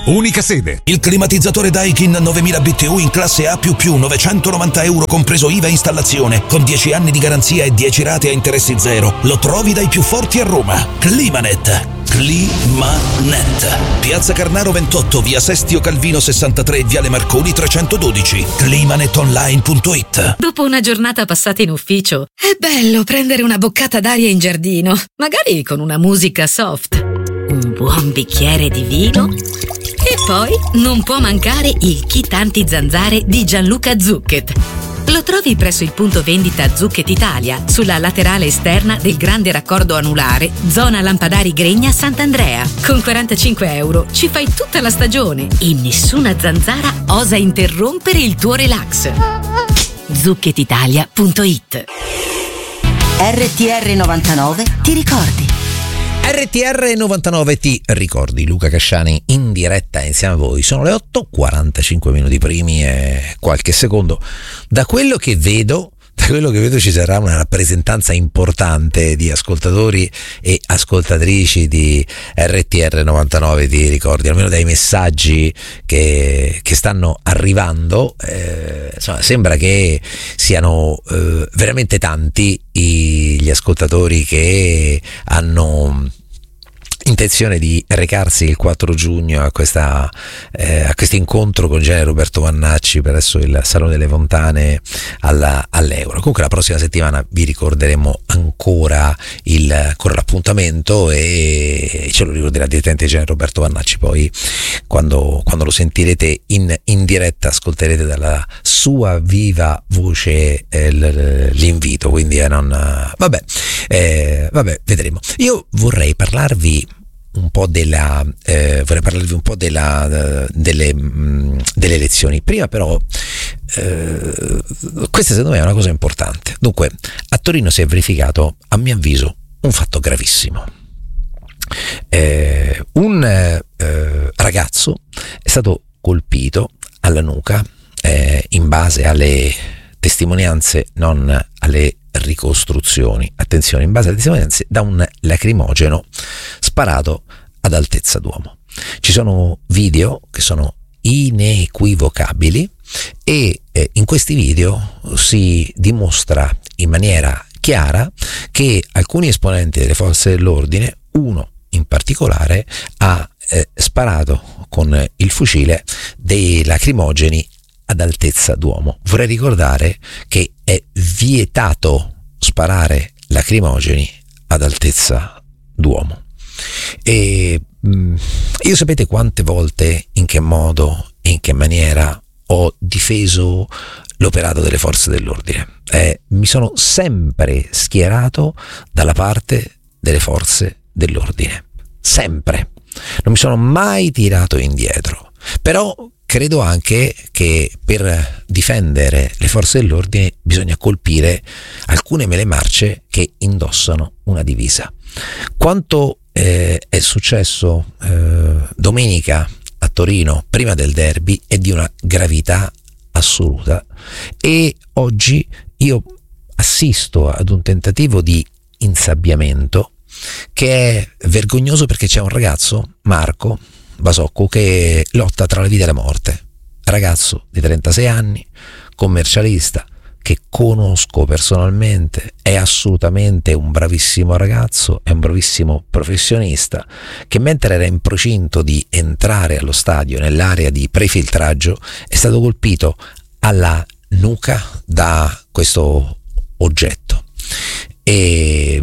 Unica sede. Il climatizzatore Daikin 9000 BTU in classe A++, 990 euro compreso IVA e installazione, con 10 anni di garanzia e 10 rate a interessi zero. Lo trovi dai più forti a Roma. Climanet. Climanet. Piazza Carnaro 28, via Sestio Calvino 63, viale Marconi 312. Climanetonline.it. Dopo una giornata passata in ufficio, è bello prendere una boccata d'aria in giardino, magari con una musica soft, un buon bicchiere di vino e poi non può mancare il kit anti-zanzare di Gianluca Zucchet. Lo trovi presso il punto vendita Zucchet Italia, sulla laterale esterna del grande raccordo anulare, zona Lampadari Gregna Sant'Andrea. Con 45 euro ci fai tutta la stagione e nessuna zanzara osa interrompere il tuo relax. Zucchetitalia.it. RTR 99 ti ricordi? RTR 99 ti ricordi, Luca Casciani in diretta insieme a voi. Sono le 8:45 minuti primi e qualche secondo. Da quello che vedo ci sarà una rappresentanza importante di ascoltatori e ascoltatrici di RTR 99 ti ricordi, almeno dai messaggi che stanno arrivando. Insomma, sembra che siano veramente tanti gli ascoltatori che hanno intenzione di recarsi il 4 giugno a questo incontro con Generale Roberto Vannacci presso il Salone delle Fontane all'Euro. Comunque la prossima settimana vi ricorderemo ancora l'appuntamento e ce lo ricorderà direttamente Generale Roberto Vannacci. Poi quando lo sentirete in diretta ascolterete dalla sua viva voce l'invito, quindi vabbè, vedremo. Io vorrei parlarvi un po' delle elezioni. Prima però questa secondo me è una cosa importante. Dunque, a Torino si è verificato, a mio avviso, un fatto gravissimo. Un ragazzo è stato colpito alla nuca, in base alle testimonianze, non alle ricostruzioni, attenzione, in base alle testimonianze, da un lacrimogeno sparato ad altezza d'uomo. Ci sono video che sono inequivocabili e in questi video si dimostra in maniera chiara che alcuni esponenti delle forze dell'ordine, uno in particolare, ha sparato con il fucile dei lacrimogeni ad altezza d'uomo. Vorrei ricordare che è vietato sparare lacrimogeni ad altezza d'uomo. E io sapete quante volte, in che modo e in che maniera ho difeso l'operato delle forze dell'ordine. Mi sono sempre schierato dalla parte delle forze dell'ordine, sempre, non mi sono mai tirato indietro. Però credo anche che per difendere le forze dell'ordine bisogna colpire alcune mele marce che indossano una divisa. Quanto è successo domenica a Torino prima del derby è di una gravità assoluta, e oggi io assisto ad un tentativo di insabbiamento che è vergognoso, perché c'è un ragazzo, Marco Basocco, che lotta tra la vita e la morte. Ragazzo di 36 anni, commercialista, che conosco personalmente, è assolutamente un bravissimo ragazzo, è un bravissimo professionista, che mentre era in procinto di entrare allo stadio nell'area di prefiltraggio è stato colpito alla nuca da questo oggetto. E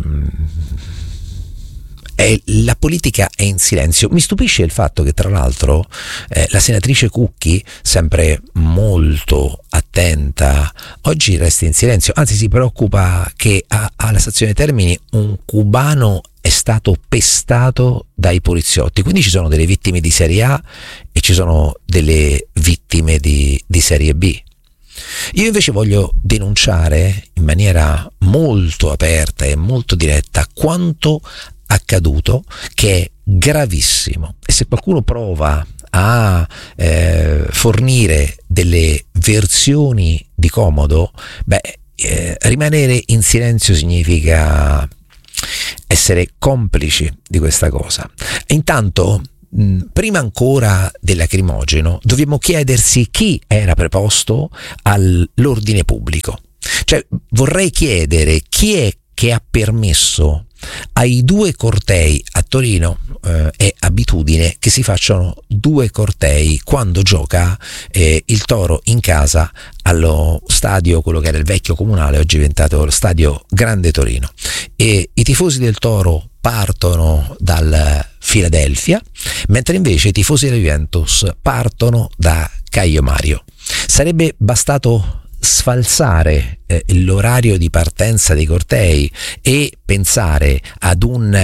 la politica è in silenzio. Mi stupisce il fatto che, tra l'altro, la senatrice Cucchi, sempre molto attenta, oggi resta in silenzio, anzi si preoccupa che alla stazione Termini un cubano è stato pestato dai poliziotti. Quindi ci sono delle vittime di serie A e ci sono delle vittime di serie B. Io invece voglio denunciare in maniera molto aperta e molto diretta quanto accaduto, che è gravissimo, e se qualcuno prova a fornire delle versioni di comodo, rimanere in silenzio significa essere complici di questa cosa. E intanto prima ancora del lacrimogeno, dobbiamo chiedersi chi era preposto all'ordine pubblico. Cioè, vorrei chiedere chi è che ha permesso ai 2 cortei a Torino. È abitudine che si facciano 2 cortei quando gioca il Toro in casa allo stadio, quello che era il vecchio comunale, oggi è diventato lo stadio Grande Torino, e i tifosi del Toro partono dal Philadelphia, mentre invece i tifosi della Juventus partono da Caio Mario. Sarebbe bastato sfalsare l'orario di partenza dei cortei e pensare a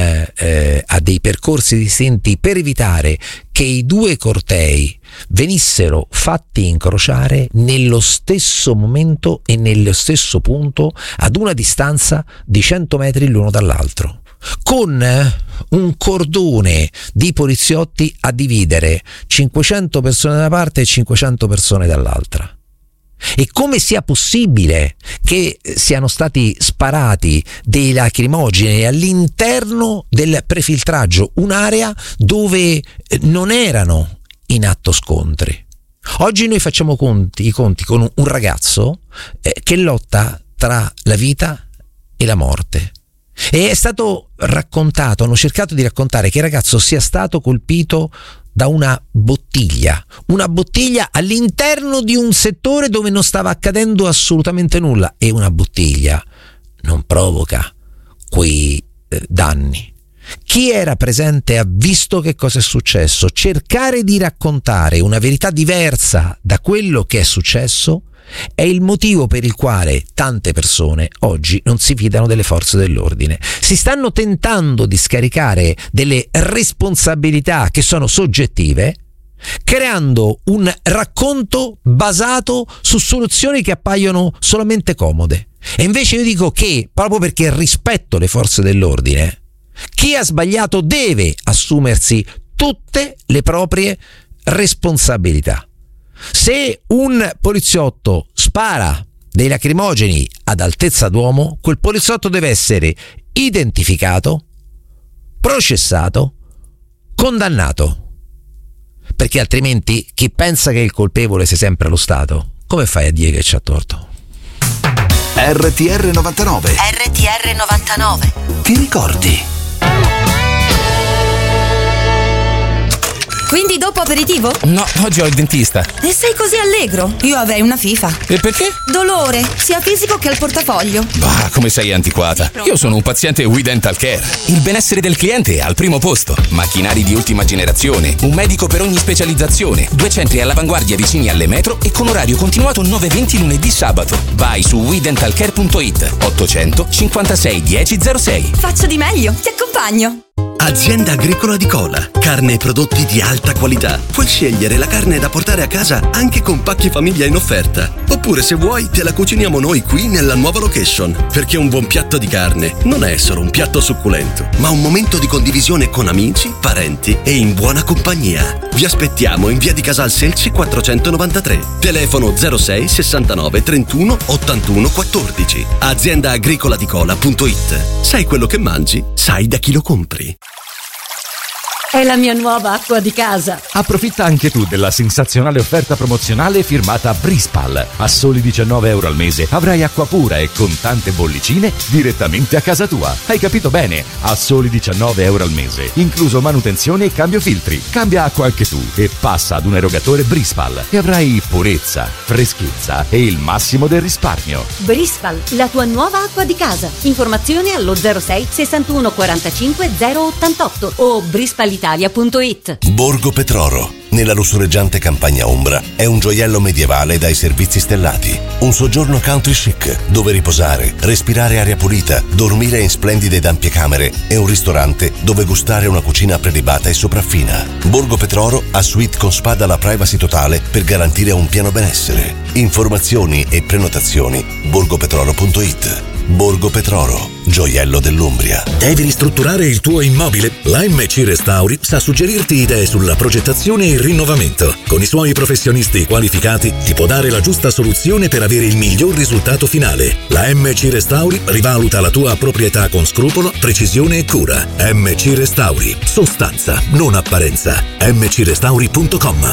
dei percorsi distinti per evitare che i 2 cortei venissero fatti incrociare nello stesso momento e nello stesso punto ad una distanza di 100 metri l'uno dall'altro, con un cordone di poliziotti a dividere 500 persone da una parte e 500 persone dall'altra. E come sia possibile che siano stati sparati dei lacrimogeni all'interno del prefiltraggio, un'area dove non erano in atto scontri. Oggi noi facciamo i conti con un ragazzo che lotta tra la vita e la morte. E è stato raccontato, hanno cercato di raccontare che il ragazzo sia stato colpito da una bottiglia all'interno di un settore dove non stava accadendo assolutamente nulla, e una bottiglia non provoca quei danni. Chi era presente ha visto che cosa è successo. Cercare di raccontare una verità diversa da quello che è successo è il motivo per il quale tante persone oggi non si fidano delle forze dell'ordine. Si stanno tentando di scaricare delle responsabilità che sono soggettive, creando un racconto basato su soluzioni che appaiono solamente comode. E invece io dico che, proprio perché rispetto le forze dell'ordine, chi ha sbagliato deve assumersi tutte le proprie responsabilità. Se un poliziotto spara dei lacrimogeni ad altezza d'uomo, quel poliziotto deve essere identificato, processato, condannato, perché altrimenti chi pensa che il colpevole sia sempre lo Stato, come fai a dire che c'ha torto? RTR 99. RTR 99. Ti ricordi? Quindi dopo aperitivo? No, oggi ho il dentista. E sei così allegro? Io avrei una FIFA. E perché? Dolore, sia fisico che al portafoglio. Bah, come sei antiquata. Io sono un paziente We Dental Care. Il benessere del cliente è al primo posto. Macchinari di ultima generazione, un medico per ogni specializzazione, 2 centri all'avanguardia vicini alle metro e con orario continuato 9-20 lunedì sabato. Vai su wedentalcare.it 800 56 1006. Faccio di meglio, ti accompagno. Azienda Agricola di Cola. Carne e prodotti di alta qualità. Puoi scegliere la carne da portare a casa anche con pacchi famiglia in offerta. Oppure, se vuoi, te la cuciniamo noi qui nella nuova location. Perché un buon piatto di carne non è solo un piatto succulento, ma un momento di condivisione con amici, parenti e in buona compagnia. Vi aspettiamo in via di Casal Selci 493. Telefono 06 69 31 81 14. AziendaagricolaDicola.it. Sai quello che mangi? Sai da chi lo compri. È la mia nuova acqua di casa. Approfitta anche tu della sensazionale offerta promozionale firmata Brispal. A soli €19 al mese avrai acqua pura e con tante bollicine direttamente a casa tua. Hai capito bene? A soli €19 al mese, incluso manutenzione e cambio filtri. Cambia acqua anche tu e passa ad un erogatore Brispal e avrai purezza, freschezza e il massimo del risparmio. Brispal, la tua nuova acqua di casa. Informazioni allo 06 61 45 088 o brispalitalia.it. Borgo Petroro, nella lussureggiante campagna ombra, è un gioiello medievale dai servizi stellati. Un soggiorno country chic, dove riposare, respirare aria pulita, dormire in splendide ed ampie camere e un ristorante dove gustare una cucina prelibata e sopraffina. Borgo Petroro ha suite con spa dalla privacy totale per garantire un pieno benessere. Informazioni e prenotazioni borgopetroro.it. Borgo Petroro, gioiello dell'Umbria. Devi ristrutturare il tuo immobile? La MC Restauri sa suggerirti idee sulla progettazione e il rinnovamento. Con i suoi professionisti qualificati ti può dare la giusta soluzione per avere il miglior risultato finale. La MC Restauri rivaluta la tua proprietà con scrupolo, precisione e cura. MC Restauri, sostanza, non apparenza. mcrestauri.com.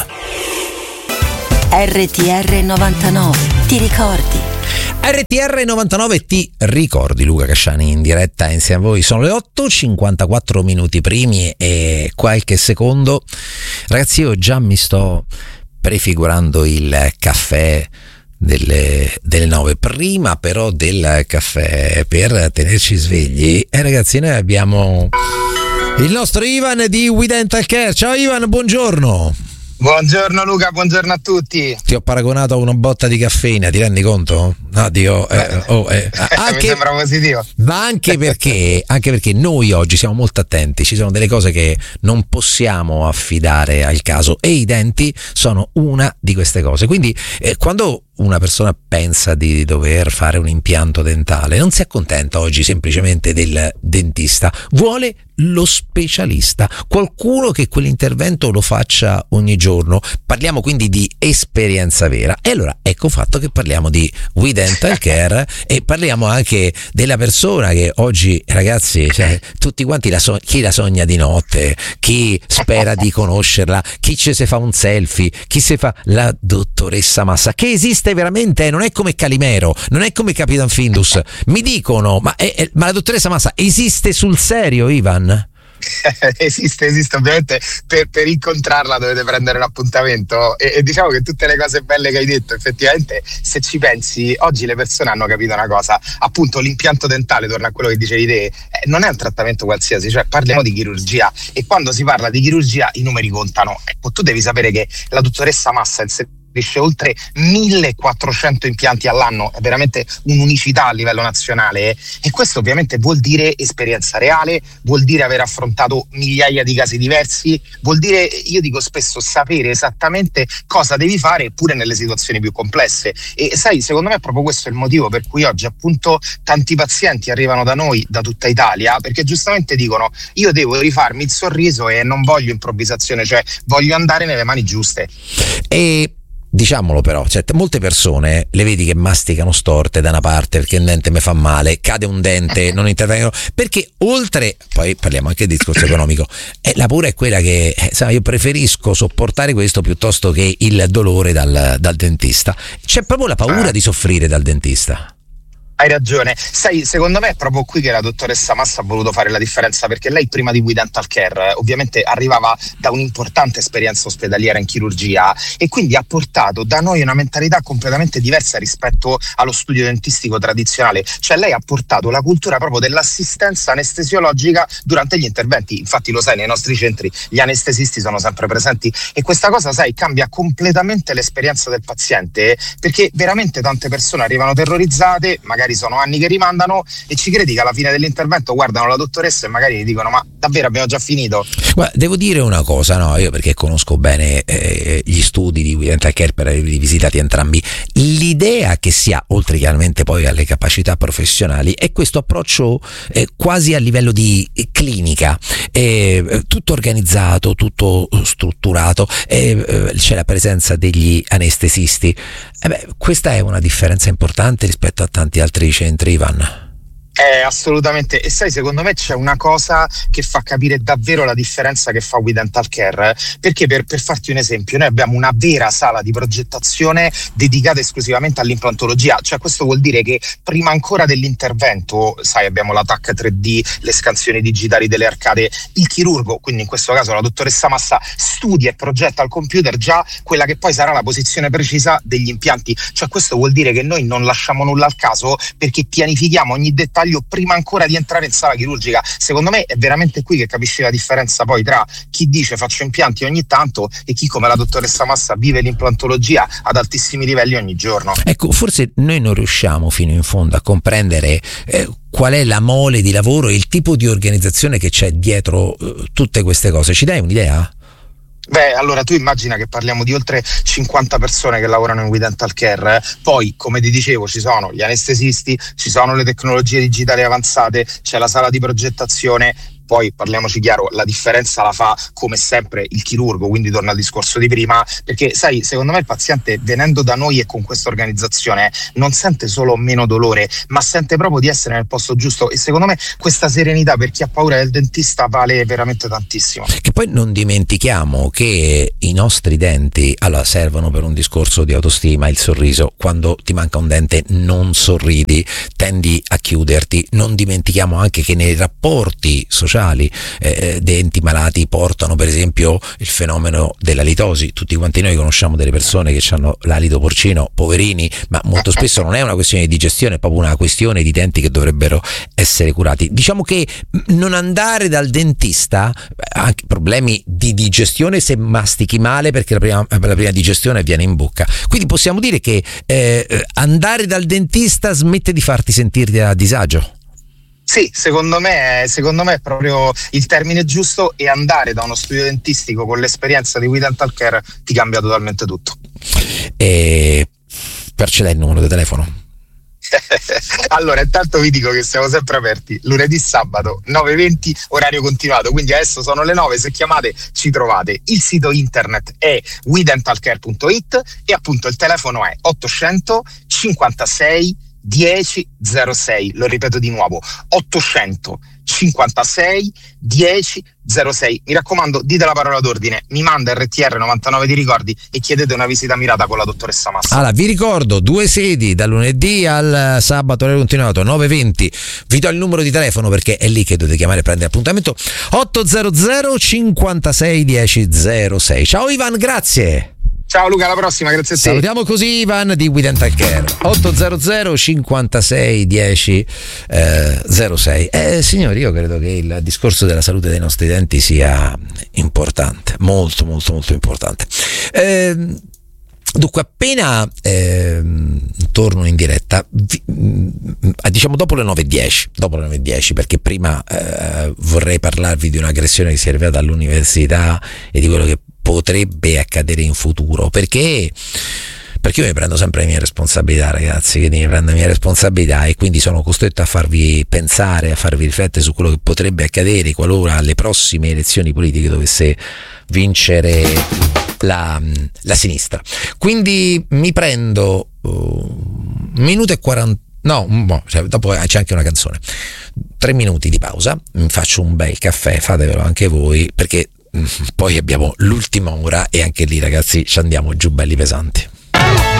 RTR 99, ti ricordi? RTR 99 ti ricordi, Luca Casciani in diretta insieme a voi. Sono le 8:54 minuti primi e qualche secondo. Ragazzi, io già mi sto prefigurando il caffè delle 9, prima però del caffè per tenerci svegli. E ragazzi, noi abbiamo il nostro Ivan di We Dental Care. Ciao Ivan, buongiorno. Buongiorno Luca, buongiorno a tutti. Ti ho paragonato a una botta di caffeina, ti rendi conto? No, Dio, mi sembra positivo. Ma anche perché noi oggi siamo molto attenti, ci sono delle cose che non possiamo affidare al caso e i denti sono una di queste cose. Quindi quando una persona pensa di dover fare un impianto dentale, non si accontenta oggi semplicemente del dentista, vuole lo specialista, qualcuno che quell'intervento lo faccia ogni giorno. Parliamo quindi di esperienza vera. E allora ecco fatto che parliamo di We Dental Care e parliamo anche della persona che oggi, ragazzi, cioè, tutti quanti chi la sogna di notte, chi spera di conoscerla, chi ci si fa un selfie, chi si fa la dottoressa Massa, che esiste veramente, non è come Calimero, non è come Capitan Findus. Mi dicono, ma la dottoressa Massa esiste sul serio, Ivan? Esiste, ovviamente per incontrarla dovete prendere un appuntamento e diciamo che tutte le cose belle che hai detto, effettivamente se ci pensi oggi le persone hanno capito una cosa, appunto l'impianto dentale, torna a quello che dicevi te, non è un trattamento qualsiasi, cioè parliamo di chirurgia e quando si parla di chirurgia i numeri contano. Ecco, tu devi sapere che la dottoressa Massa oltre 1400 impianti all'anno, è veramente un'unicità a livello nazionale e questo ovviamente vuol dire esperienza reale, vuol dire aver affrontato migliaia di casi diversi, vuol dire, io dico spesso, sapere esattamente cosa devi fare pure nelle situazioni più complesse. E sai, secondo me è proprio questo il motivo per cui oggi appunto tanti pazienti arrivano da noi da tutta Italia, perché giustamente dicono io devo rifarmi il sorriso e non voglio improvvisazione, cioè voglio andare nelle mani giuste. E diciamolo però, cioè, molte persone le vedi che masticano storte da una parte perché il dente mi fa male, cade un dente, non intervengono, perché oltre, poi parliamo anche del discorso economico, la paura è quella che io preferisco sopportare questo piuttosto che il dolore dal dentista. C'è proprio la paura di soffrire dal dentista. Hai ragione, sai, secondo me è proprio qui che la dottoressa Massa ha voluto fare la differenza, perché lei prima di We Dental Care ovviamente arrivava da un'importante esperienza ospedaliera in chirurgia e quindi ha portato da noi una mentalità completamente diversa rispetto allo studio dentistico tradizionale, cioè lei ha portato la cultura proprio dell'assistenza anestesiologica durante gli interventi. Infatti lo sai, nei nostri centri gli anestesisti sono sempre presenti e questa cosa, sai, cambia completamente l'esperienza del paziente, perché veramente tante persone arrivano terrorizzate, magari sono anni che rimandano e ci credi che alla fine dell'intervento guardano la dottoressa e magari gli dicono ma davvero abbiamo già finito? Guarda, devo dire una cosa, no, io perché conosco bene gli studi di We Dental Care per averli visitati entrambi, l'idea che si ha, oltre chiaramente poi alle capacità professionali, è questo approccio quasi a livello di clinica, tutto organizzato, tutto strutturato, c'è la presenza degli anestesisti. Questa è una differenza importante rispetto a tanti altri centri, Ivan. Assolutamente, e sai, secondo me c'è una cosa che fa capire davvero la differenza che fa We Dental Care, perché per farti un esempio, noi abbiamo una vera sala di progettazione dedicata esclusivamente all'implantologia, cioè questo vuol dire che prima ancora dell'intervento, sai, abbiamo la TAC 3D, le scansioni digitali delle arcate, il chirurgo, quindi in questo caso la dottoressa Massa, studia e progetta al computer già quella che poi sarà la posizione precisa degli impianti, cioè questo vuol dire che noi non lasciamo nulla al caso perché pianifichiamo ogni dettaglio prima ancora di entrare in sala chirurgica. Secondo me è veramente qui che capisci la differenza poi tra chi dice faccio impianti ogni tanto e chi, come la dottoressa Massa, vive l'implantologia ad altissimi livelli ogni giorno. Ecco, forse noi non riusciamo fino in fondo a comprendere qual è la mole di lavoro e il tipo di organizzazione che c'è dietro tutte queste cose. Ci dai un'idea? Beh, allora tu immagina che parliamo di oltre 50 persone che lavorano in We Dental Care, poi come ti dicevo ci sono gli anestesisti, ci sono le tecnologie digitali avanzate, c'è la sala di progettazione. Poi parliamoci chiaro, la differenza la fa come sempre il chirurgo, quindi torna al discorso di prima, perché sai, secondo me il paziente venendo da noi e con questa organizzazione non sente solo meno dolore, ma sente proprio di essere nel posto giusto, e secondo me questa serenità per chi ha paura del dentista vale veramente tantissimo. Che poi non dimentichiamo che i nostri denti servono per un discorso di autostima, il sorriso. Quando ti manca un dente non sorridi, tendi a chiuderti. Non dimentichiamo anche che nei rapporti sociali denti malati portano per esempio il fenomeno della litosi. Tutti quanti noi conosciamo delle persone che hanno l'alito porcino, poverini, ma molto spesso non è una questione di digestione, è proprio una questione di denti che dovrebbero essere curati. Diciamo che non andare dal dentista, anche problemi di digestione se mastichi male, perché la prima digestione avviene in bocca, quindi possiamo dire che andare dal dentista smette di farti sentire a disagio. Sì, secondo me è proprio il termine giusto, e andare da uno studio dentistico con l'esperienza di We Dental Care ti cambia totalmente tutto. E per ce l'hai il numero di telefono? Allora, intanto vi dico che siamo sempre aperti lunedì, sabato 9:20, orario continuato, quindi adesso sono le 9, se chiamate ci trovate. Il sito internet è wedentalcare.it e appunto il telefono è 800 56 10 06, lo ripeto di nuovo, 800 56 10 06. Mi raccomando, dite la parola d'ordine, mi manda RTR 99 di ricordi e chiedete una visita mirata con la dottoressa Massa. Allora, vi ricordo 2 sedi dal lunedì al sabato, orario continuato 9:20. Vi do il numero di telefono perché è lì che dovete chiamare e prendere appuntamento, 800 56 10 06. Ciao Ivan, grazie. Ciao Luca, alla prossima, grazie a te. Salutiamo così Ivan di We Dental Care. 800 56 10 06. Signori, io credo che il discorso della salute dei nostri denti sia importante, molto molto molto importante. Dunque, appena torno in diretta, diciamo dopo le 9:10, perché prima vorrei parlarvi di un'aggressione che si è arrivata all'università e di quello che potrebbe accadere in futuro, perché io mi prendo sempre le mie responsabilità, ragazzi, quindi mi prendo le mie responsabilità e quindi sono costretto a farvi pensare, a farvi riflettere su quello che potrebbe accadere qualora alle prossime elezioni politiche dovesse vincere la sinistra. Quindi mi prendo minuto e 40, dopo c'è anche una canzone, 3 minuti di pausa, mi faccio un bel caffè, fatevelo anche voi, perché poi abbiamo l'ultima ora e anche lì, ragazzi, ci andiamo giù belli pesanti.